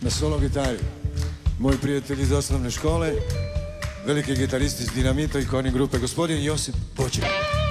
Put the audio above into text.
na solo gitari. Moj prijatelj iz osnovne škole, veliki gitarist iz Dinamita i Koni grupe, gospodin Josip Poček.